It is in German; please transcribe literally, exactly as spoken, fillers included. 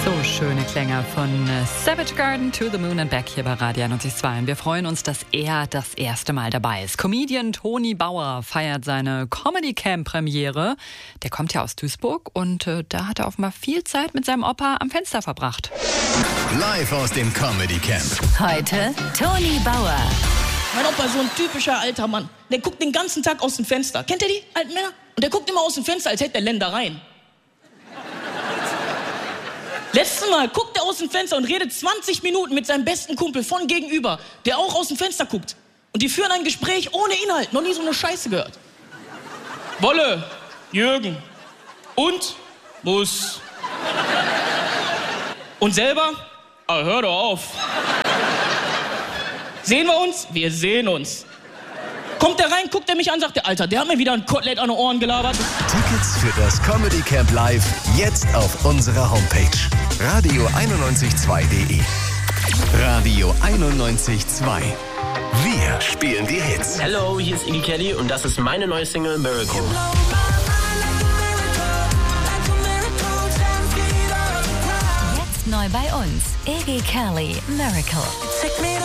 So schöne Klänge von Savage Garden to the Moon and Back hier bei Radio einundneunzig Komma zwei. Und wir freuen uns, dass er das erste Mal dabei ist. Comedian Toni Bauer feiert seine Comedy Camp Premiere. Der kommt ja aus Duisburg und äh, da hat er offenbar viel Zeit mit seinem Opa am Fenster verbracht. Live aus dem Comedy Camp. Heute Toni Bauer. Mein Opa ist so ein typischer alter Mann. Der guckt den ganzen Tag aus dem Fenster. Kennt ihr die alten Männer? Und der guckt immer aus dem Fenster, als hätte er Ländereien. Letztes Mal guckt er aus dem Fenster und redet zwanzig Minuten mit seinem besten Kumpel von gegenüber, der auch aus dem Fenster guckt. Und die führen ein Gespräch ohne Inhalt. Noch nie so eine Scheiße gehört. Wolle, Jürgen und Bus. Und selber? Ah, hör doch auf. Sehen wir uns? Wir sehen uns. Kommt er rein, guckt er mich an, sagt der Alter, der hat mir wieder ein Kotelett an den Ohren gelabert. Tickets für das Comedy Camp Live jetzt auf unserer Homepage radio einundneunzig Komma zwei punkt de. Radio einundneunzig Komma zwei. Wir spielen die Hits. Hallo, hier ist Iggy Kelly und das ist meine neue Single Miracle. Jetzt neu bei uns. Iggy Kelly, Miracle.